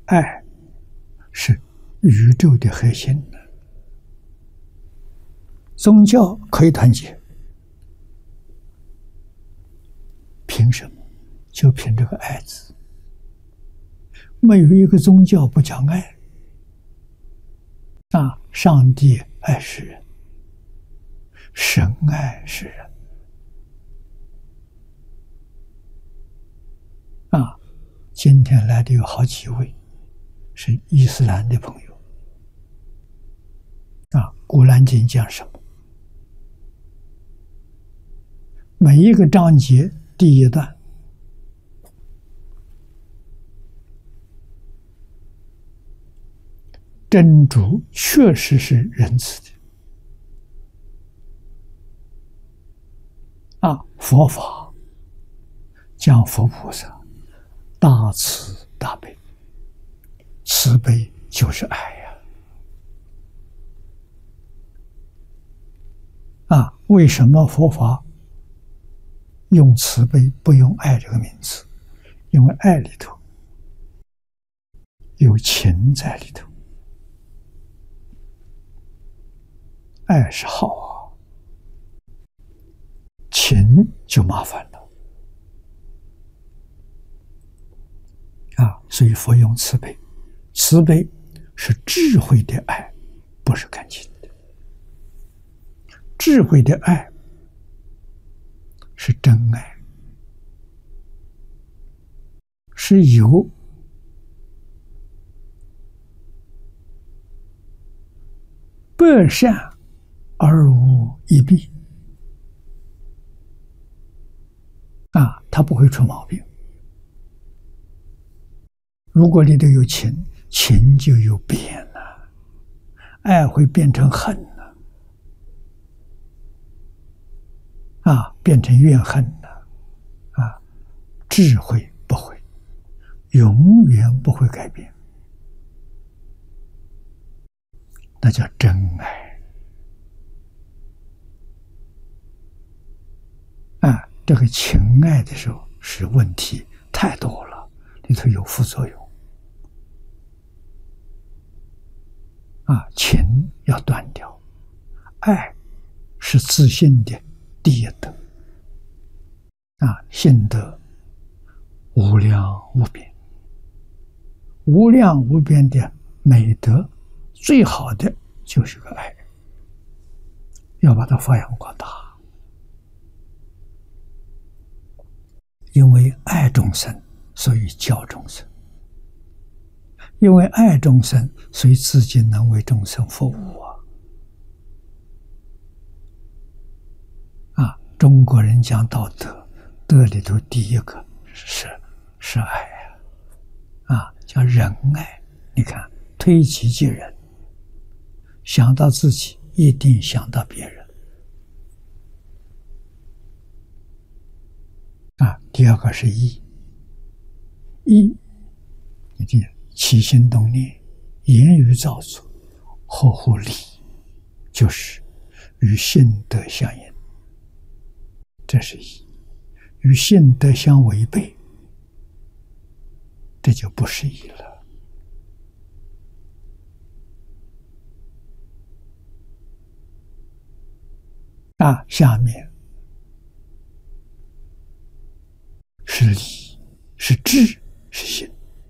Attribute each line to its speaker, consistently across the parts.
Speaker 1: 爱是宇宙的核心。宗教可以团结，凭什么？就凭这个爱字。没有一个宗教不讲爱。上帝爱世人，神爱世人。今天来的有好几位是伊斯兰的朋友。古兰经讲什么？每一个章节第一段，真主确实是仁慈的。佛法讲佛菩萨大慈大悲，慈悲就是爱呀。为什么佛法用慈悲不用爱这个名词？因为爱里头有情在里头，爱是好情就麻烦了。所以佛用慈悲，慈悲是智慧的爱，不是感情的。智慧的爱是真爱，是有百善而无一弊。它不会出毛病。如果里头有情，情就有变了，爱会变成恨了，变成怨恨了，智慧不会，永远不会改变，那叫真爱。这个情爱的时候是问题太多了，里头有副作用。情要断掉，爱是自信的第一德。信德无量无边，无量无边的美德，最好的就是个爱，要把它发扬光大。因为爱众生，所以教众生；因为爱众生，所以自己能为众生服务。中国人讲道德，德里头第一个是爱叫仁爱。你看，推己及人，想到自己，一定想到别人。第二个是义，义，你的起心动念、言语造作，合乎礼，就是与性德相应，这是义。与性德相违背，这就不是义了。下面是理，是智，是心。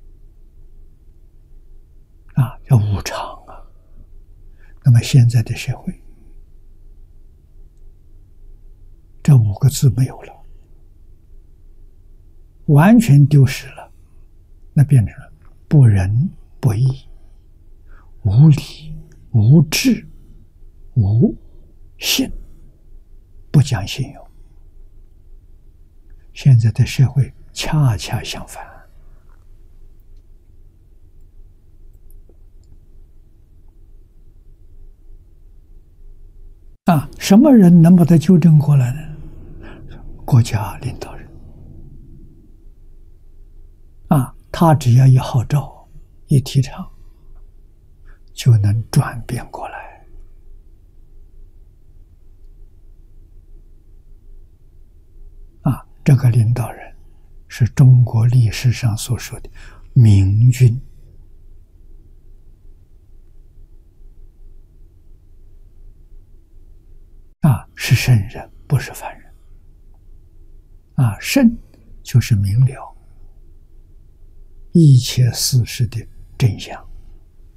Speaker 1: 叫无常那么现在的社会，这5个字没有了，完全丢失了，那变成了不仁不义、无理、无智、无信，不讲信用。现在的社会恰恰相反。什么人能把它纠正过来呢？国家领导人。他只要一号召、一提倡，就能转变过来。这个领导人是中国历史上所说的明君是圣人，不是凡人。圣就是明了一切事实的真相。